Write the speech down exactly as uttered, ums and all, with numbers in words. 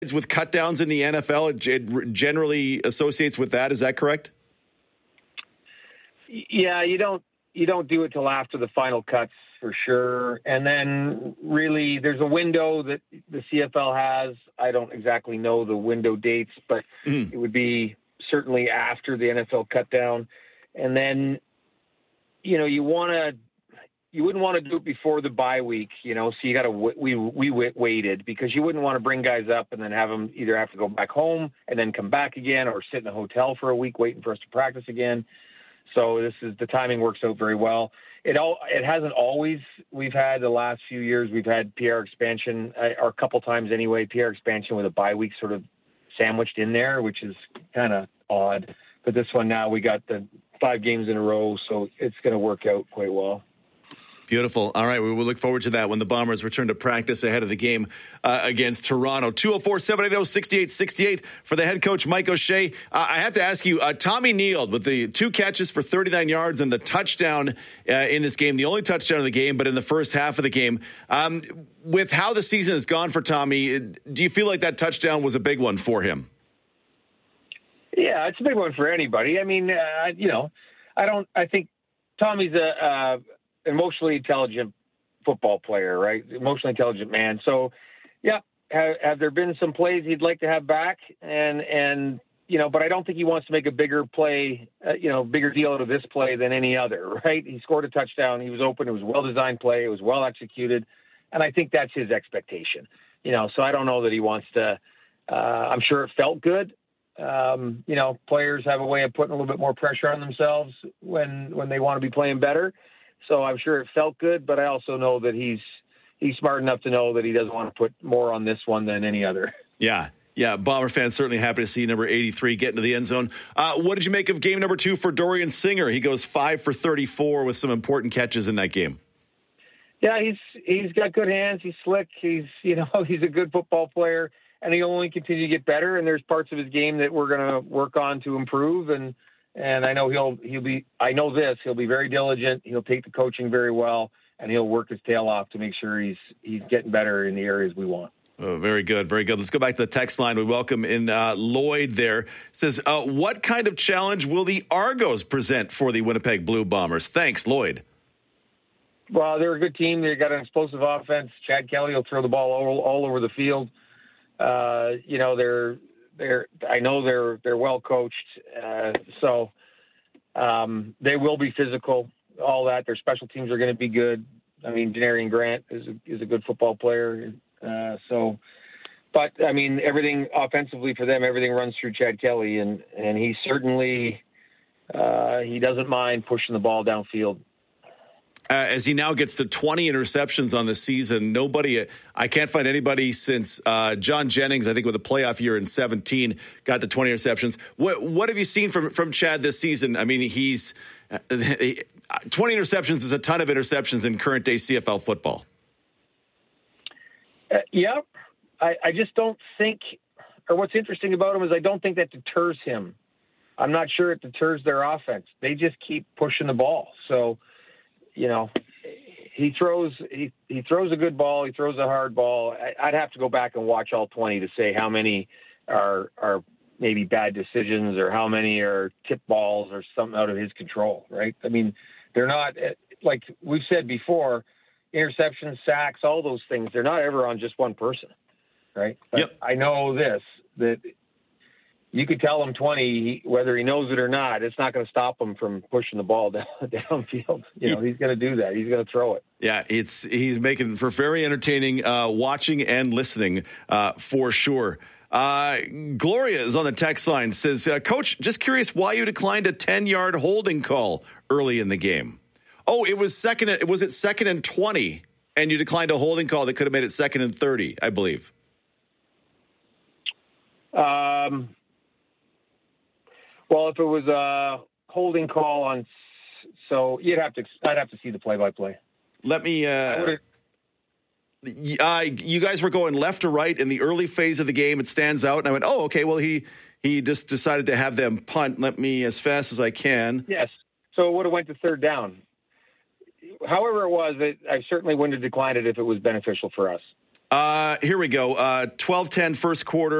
with cut downs in the N F L, it generally associates with that. Is that correct? Yeah, you don't you don't do it till after the final cuts for sure. And then really there's a window that the C F L has. I don't exactly know the window dates, but mm. it would be certainly after the N F L cut down. And then, you know, you want to You wouldn't want to do it before the bye week, you know, so you got to, we, we waited because you wouldn't want to bring guys up and then have them either have to go back home and then come back again or sit in a hotel for a week waiting for us to practice again. So this is, the timing works out very well. It all, it hasn't always, we've had the last few years, we've had P R expansion or a couple times anyway, P R expansion with a bye week sort of sandwiched in there, which is kind of odd. But this one now we got the five games in a row, so it's going to work out quite well. Beautiful. All right, we will look forward to that when the Bombers return to practice ahead of the game uh, against Toronto. two oh four, seven eighty, six eight six eight for the head coach, Mike O'Shea. Uh, I have to ask you, uh, Tommy Neild with the two catches for thirty-nine yards and the touchdown uh, in this game, the only touchdown of the game, but in the first half of the game. Um, with how the season has gone for Tommy, do you feel like that touchdown was a big one for him? Yeah, it's a big one for anybody. I mean, uh, you know, I don't, I think Tommy's a, uh, emotionally intelligent football player, right? Emotionally intelligent man. So, yeah, have, have there been some plays he'd like to have back? And, and you know, but I don't think he wants to make a bigger play, uh, you know, bigger deal out of this play than any other, right? He scored a touchdown. He was open. It was a well-designed play. It was well executed. And I think that's his expectation, you know, so I don't know that he wants to, uh, I'm sure it felt good. Um, you know, players have a way of putting a little bit more pressure on themselves when, when they want to be playing better. So I'm sure it felt good, but I also know that he's he's smart enough to know that he doesn't want to put more on this one than any other. Yeah, yeah. Bomber fans certainly happy to see number eighty-three get into the end zone. Uh, what did you make of game number two for Dorian Singer? He goes five for thirty-four with some important catches in that game. Yeah, he's he's got good hands. He's slick. He's you know he's a good football player, and he'll only continue to get better. And there's parts of his game that we're going to work on to improve. And. And I know he'll he'll be I know this he'll be very diligent. He'll take the coaching very well, and he'll work his tail off to make sure he's he's getting better in the areas we want. Oh, very good, very good. Let's go back to the text line. We welcome in uh, Lloyd. There says, uh, "What kind of challenge will the Argos present for the Winnipeg Blue Bombers?" Thanks, Lloyd. Well, they're a good team. They got an explosive offense. Chad Kelly will throw the ball all, all over the field. Uh, you know they're. They're, I know they're they're well coached, uh, so um, they will be physical. All that their special teams are going to be good. I mean, Janarian Grant is a, is a good football player. Uh, so, but I mean, everything offensively for them, everything runs through Chad Kelly, and and he certainly uh, he doesn't mind pushing the ball downfield. Uh, as he now gets to twenty interceptions on the season, nobody, I can't find anybody since uh, John Jennings, I think with a playoff year in seventeen, got to twenty interceptions. What what have you seen from, from Chad this season? I mean, he's uh, twenty interceptions is a ton of interceptions in current day C F L football. Uh, yeah, I, I just don't think, or what's interesting about him is I don't think that deters him. I'm not sure it deters their offense. They just keep pushing the ball. So, you know, he throws he, he throws a good ball. He throws a hard ball. I, I'd have to go back and watch all twenty to say how many are are maybe bad decisions or how many are tip balls or something out of his control, right? I mean, they're not, like we've said before, interceptions, sacks, all those things, they're not ever on just one person, right? But yep. I know this, that you could tell him twenty, whether he knows it or not, it's not going to stop him from pushing the ball down, downfield. You know, he's going to do that. He's going to throw it. Yeah, it's he's making for very entertaining uh, watching and listening uh, for sure. Uh, Gloria is on the text line, says, uh, Coach, just curious why you declined a ten-yard holding call early in the game. Oh, it was second. It was it second and twenty, and you declined a holding call that could have made it second and thirty, I believe. Um. Well, if it was a holding call on, so you'd have to, I'd have to see the play-by-play. Let me, uh, uh, you guys were going left to right in the early phase of the game. It stands out. And I went, oh, okay, well, he, he just decided to have them punt. Let me, as fast as I can. Yes. So it would have went to third down. However it was, it, I certainly wouldn't have declined it if it was beneficial for us. Uh, here we go. Uh, twelve ten first quarter.